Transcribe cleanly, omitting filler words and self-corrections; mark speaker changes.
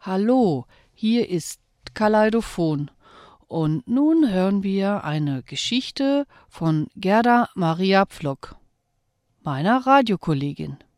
Speaker 1: Hallo, hier ist Kaleidophon und nun hören wir eine Geschichte von Gerda Maria Pflock, meiner Radiokollegin.